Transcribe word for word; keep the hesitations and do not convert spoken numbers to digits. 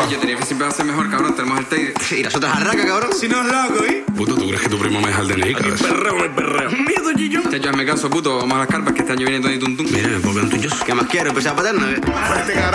Yo tenía que siempre va a ser mejor, cabrón. Tenemos el Teide. Y las otras arracas, cabrón. Si no es loco, ¿eh? Puto, ¿tú crees que tu primo me deja el D N I? Aquí perreo, no hay perreo. Miedo, Gillo. Chacho, hazme caso, puto. Vamos a las carpas que este año viene todo y tum tum. Mira, pues vean tú y yo. ¿Qué más quiero? ¿Empezar a paterna? Fuerte, cabrón.